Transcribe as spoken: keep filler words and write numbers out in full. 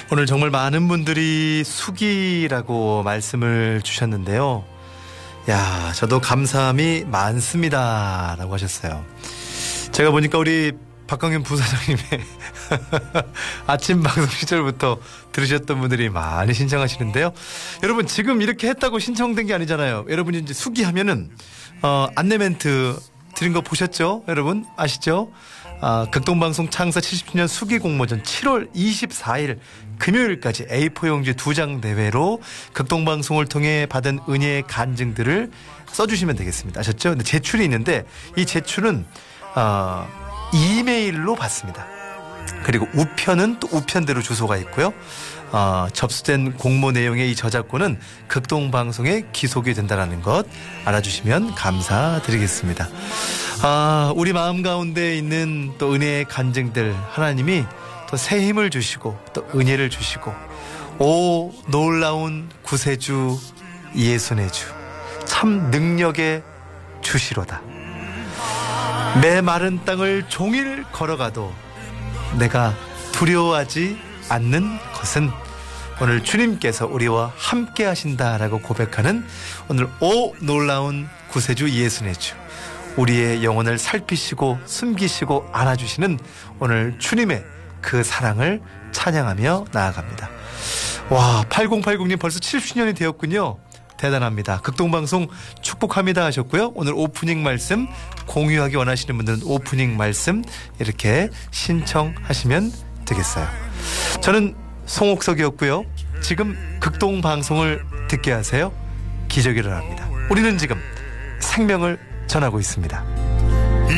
오늘 정말 많은 분들이 수기라고 말씀을 주셨는데요. 야, 저도 감사함이 많습니다 라고 하셨어요. 제가 보니까 우리 박광현 부사장님의 아침 방송 시절부터 들으셨던 분들이 많이 신청하시는데요. 여러분 지금 이렇게 했다고 신청된 게 아니잖아요. 여러분이 이제 수기하면은 어, 안내 멘트 드린 거 보셨죠? 여러분 아시죠? 아, 극동방송 창사 칠십 주년 수기 공모전 칠월 이십사일 금요일까지 에이포 용지 두 장 대회로 극동방송을 통해 받은 은혜의 간증들을 써주시면 되겠습니다. 아셨죠? 근데 제출이 있는데 이 제출은 어, 이메일로 받습니다. 그리고 우편은 또 우편대로 주소가 있고요. 어, 접수된 공모 내용의 이 저작권은 극동방송에 기속이 된다는 것 알아주시면 감사드리겠습니다. 아, 우리 마음 가운데 있는 또 은혜의 간증들 하나님이 또 새 힘을 주시고 또 은혜를 주시고 오 놀라운 구세주 예수의 주 참 능력의 주시로다. 매 마른 땅을 종일 걸어가도 내가 두려워하지 않는 것은 오늘 주님께서 우리와 함께 하신다라고 고백하는 오늘 오 놀라운 구세주 예수의 주 우리의 영혼을 살피시고 숨기시고 안아주시는 오늘 주님의 그 사랑을 찬양하며 나아갑니다. 와, 팔공팔공님 벌써 칠십 주년이 되었군요. 대단합니다. 극동방송 축복합니다 하셨고요. 오늘 오프닝 말씀 공유하기 원하시는 분들은 오프닝 말씀 이렇게 신청하시면 되겠어요. 저는 송옥석이었고요. 지금 극동방송을 듣게 하세요. 기적이 일어납니다. 우리는 지금 생명을 전하고 있습니다.